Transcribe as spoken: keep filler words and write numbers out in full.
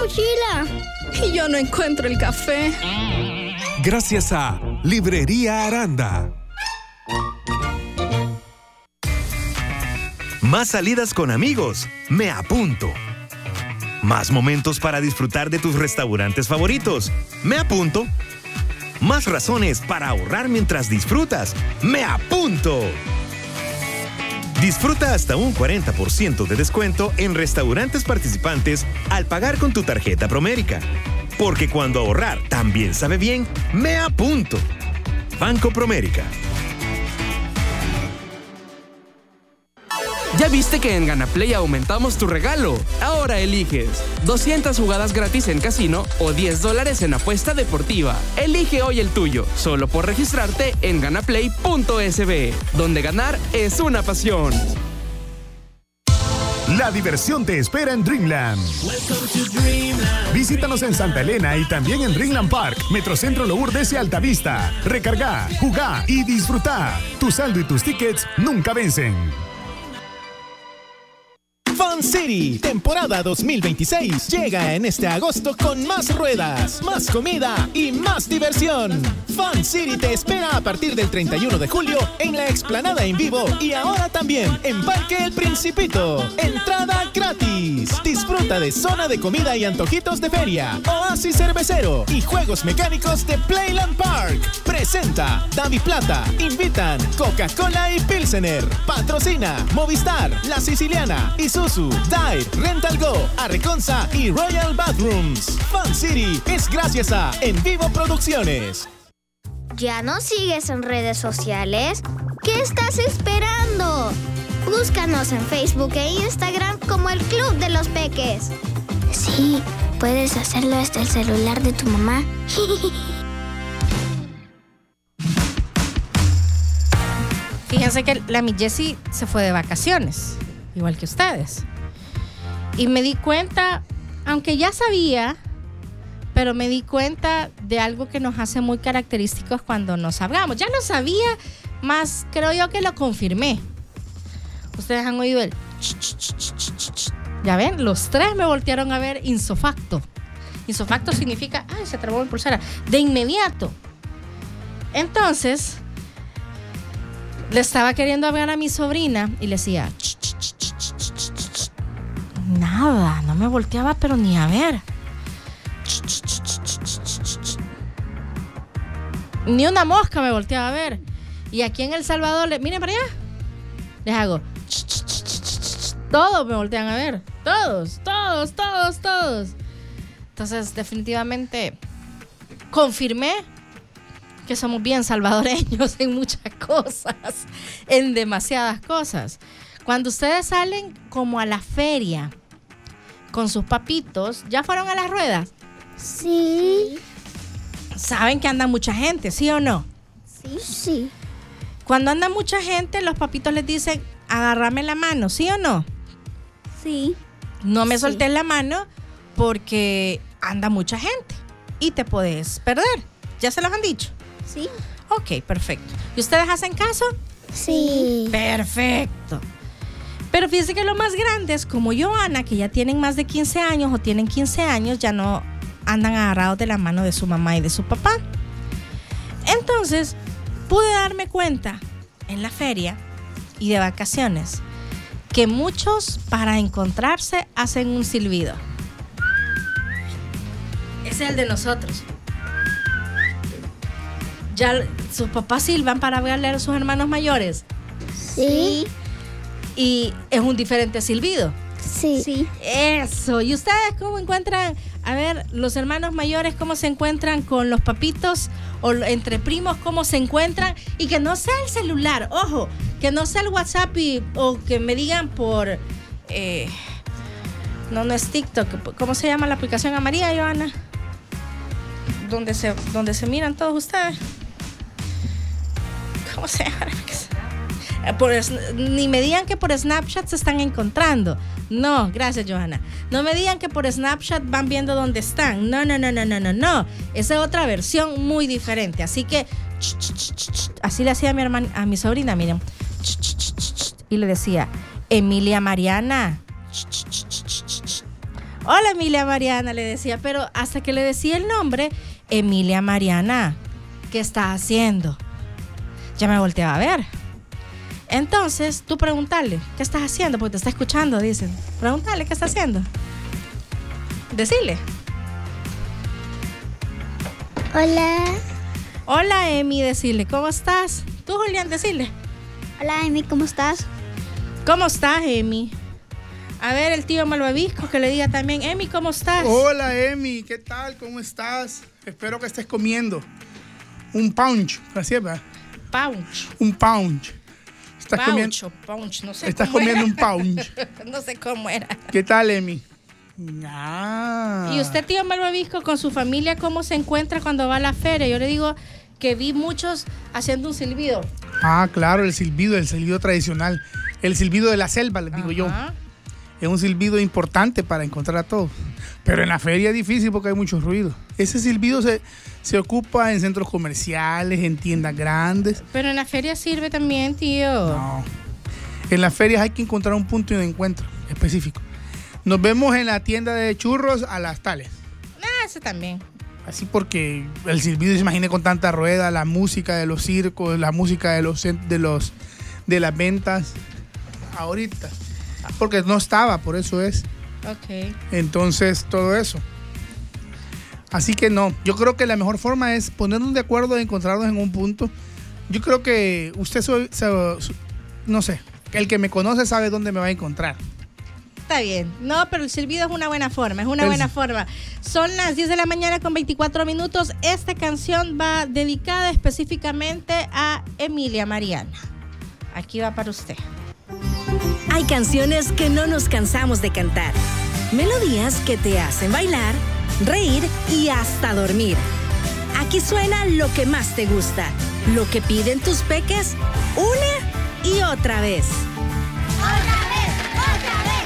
mochila. Y yo no encuentro el café. Gracias a Librería Aranda. Más salidas con amigos. Me apunto. Más momentos para disfrutar de tus restaurantes favoritos. Me apunto. Más razones para ahorrar mientras disfrutas. ¡Me apunto! Disfruta hasta un cuarenta por ciento de descuento en restaurantes participantes al pagar con tu tarjeta Promérica. Porque cuando ahorrar también sabe bien, ¡me apunto! Banco Promérica. ¿Ya viste que en GanaPlay aumentamos tu regalo? Ahora eliges doscientas jugadas gratis en casino o diez dólares en apuesta deportiva. Elige hoy el tuyo, solo por registrarte en ganaplay punto es be, donde ganar es una pasión. La diversión te espera en Dreamland. Dreamland. Visítanos en Santa Elena y también en Dreamland Park, Metrocentro Lourdes y Altavista. Recarga, jugá y disfrutá. Tu saldo y tus tickets nunca vencen. Fun City, temporada dos mil veintiséis, llega en este agosto con más ruedas, más comida y más diversión. Fun City te espera a partir del treinta y uno de julio en la explanada en vivo y ahora también en Parque El Principito. Entrada gratis. Disfruta de zona de comida y antojitos de feria, oasis cervecero y juegos mecánicos de Playland Park. Presenta Davi Plata, invitan Coca-Cola y Pilsener. Patrocina Movistar, La Siciliana, Isuzu, Dive, Rental Go, Arreconza y Royal Bathrooms. Fun City es gracias a En Vivo Producciones. ¿Ya nos sigues en redes sociales? ¿Qué estás esperando? Búscanos en Facebook e Instagram como el Club de los Peques. Sí, puedes hacerlo desde el celular de tu mamá. Fíjense que la mi Jessie se fue de vacaciones, igual que ustedes. Y me di cuenta, aunque ya sabía, pero me di cuenta de algo que nos hace muy característicos cuando nos hablamos. Ya lo sabía, más creo yo que lo confirmé. Ustedes han oído el ch, ch, ch, ch, ch, ch. Ya ven, los tres me voltearon a ver insofacto. Insofacto significa, ay, se trabó mi pulsera, de inmediato. Entonces, le estaba queriendo hablar a mi sobrina y le decía, ch, ch, ch, ch, ch, ch, ch, ch. Nada, no me volteaba, pero ni a ver. Ch, ch, ch, ch, ch, ch, ch, ch. Ni una mosca me volteaba a ver. Y aquí en El Salvador, le, miren para allá, les hago, ch, ch, ch, ch, ch, ch. Todos me voltean a ver, todos, todos, todos, todos. Entonces, definitivamente, confirmé que somos bien salvadoreños en muchas cosas, en demasiadas cosas. Cuando ustedes salen como a la feria con sus papitos, ¿ya fueron a las ruedas? Sí. Saben que anda mucha gente, ¿sí o no? Sí. Sí. Cuando anda mucha gente, los papitos les dicen, agárrame la mano, ¿sí o no? Sí. No me Sí. soltés la mano porque anda mucha gente y te puedes perder. ¿Ya se los han dicho? Sí. Ok, perfecto. ¿Y ustedes hacen caso? Sí. Perfecto. Pero fíjense que lo más grande es como Joana, que ya tienen más de quince años o tienen quince años, ya no andan agarrados de la mano de su mamá y de su papá. Entonces, pude darme cuenta en la feria y de vacaciones que muchos para encontrarse hacen un silbido. Ese es el de nosotros. ¿Ya sus papás silban para hablarle a sus hermanos mayores? Sí. Y es un diferente silbido. Sí. Sí. Eso. ¿Y ustedes cómo encuentran, a ver, los hermanos mayores, cómo se encuentran con los papitos o entre primos, cómo se encuentran? Y que no sea el celular, ojo, que no sea el WhatsApp y, o que me digan por, eh, no, no es TikTok, ¿cómo se llama la aplicación amarilla, Joana? Donde se, donde se miran todos ustedes. ¿Cómo se llama? Por, ni me digan que por Snapchat se están encontrando. No, gracias, Johanna. No me digan que por Snapchat van viendo dónde están. No, no, no, no, no, no, no. Esa es otra versión muy diferente. Así que, ch, ch, ch, ch, así le hacía a mi hermana, a mi sobrina, miren. Ch, ch, ch, ch, y le decía, Emilia Mariana. Ch, ch, ch, ch, ch, ch. Hola, Emilia Mariana, le decía, pero hasta que le decía el nombre, Emilia Mariana, ¿qué estás haciendo? Ya me volteaba a ver. Entonces, tú preguntarle, ¿qué estás haciendo? Porque te está escuchando, dicen. Preguntarle, ¿qué está haciendo? Decirle. Hola. Hola, Emi, decirle, ¿cómo estás? Tú, Julián, decirle. Hola, Emi, ¿cómo estás? ¿Cómo estás, Emi? A ver, el tío Malvavisco que le diga también, Emi, ¿cómo estás? Hola, Emi, ¿qué tal? ¿Cómo estás? Espero que estés comiendo un punch, así es, ¿verdad? Punch. Un punch. Estás Pouch, comiendo, punch, no sé estás cómo comiendo era. un punch. No sé cómo era. ¿Qué tal, Emi? Ah. ¿Y usted, tío Malvavisco, con su familia, cómo se encuentra cuando va a la feria? Yo le digo que vi muchos haciendo un silbido. Ah, claro, el silbido, el silbido tradicional. El silbido de la selva, les digo yo. Es un silbido importante para encontrar a todos. Pero en la feria es difícil porque hay mucho ruido. Ese silbido se, se ocupa en centros comerciales, en tiendas grandes. Pero en la feria sirve también, tío. No. En las ferias hay que encontrar un punto de encuentro específico. Nos vemos en la tienda de churros a las tales. Ah, ese también. Así porque el silbido, se imagina con tanta rueda, la música de los circos, la música de los de los de las ventas ahorita. Porque no estaba, por eso es. Ok. Entonces, todo eso. Así que no, yo creo que la mejor forma es ponernos de acuerdo e encontrarnos en un punto. Yo creo que usted, soy, no sé, el que me conoce sabe dónde me va a encontrar. Está bien. No, pero el silbido es una buena forma, es una El- buena forma. Son las diez de la mañana con veinticuatro minutos. Esta canción va dedicada específicamente a Emilia Mariana. Aquí va para usted. Hay canciones que no nos cansamos de cantar. Melodías que te hacen bailar, reír y hasta dormir. Aquí suena lo que más te gusta, lo que piden tus peques una y otra vez. Hola,